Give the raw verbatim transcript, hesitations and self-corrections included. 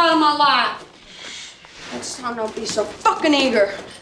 out of my life. Next time, don't be so fucking eager.